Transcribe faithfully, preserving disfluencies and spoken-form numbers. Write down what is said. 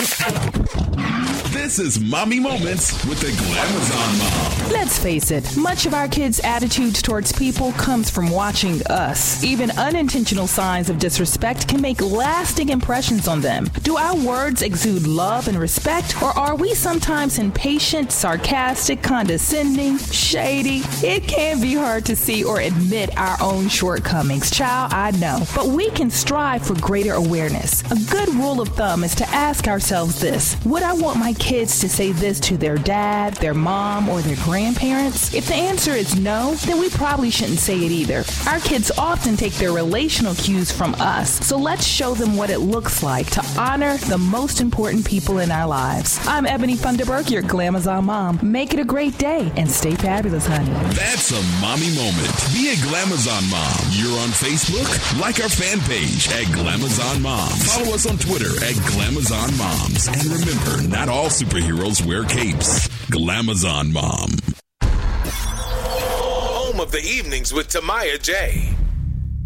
This is Mommy Moments with the Glamazon Mom. Let's face it, much of our kids' attitudes towards people comes from watching us. Even unintentional signs of disrespect can make lasting impressions on them. Do our words exude love and respect, or are we sometimes impatient, sarcastic, condescending, shady? It can be hard to see or admit our own shortcomings, child, I know. But we can strive for greater awareness. A good rule of thumb is to ask ourselves this: would I want my kids to say this to their dad, their mom, or their grandparents? If the answer is no, then we probably shouldn't say it either. Our kids often take their relational cues from us, so let's show them what it looks like to honor the most important people in our lives. I'm Ebony Funderburk, your Glamazon Mom. Make it a great day and stay fabulous, honey. That's a mommy moment. Be a Glamazon Mom. You're on Facebook? Like our fan page at Glamazon Moms. Follow us on Twitter at Glamazon Moms. And remember, not all superheroes wear capes. Glamazon Mom. Home of the evenings with Tamaya J.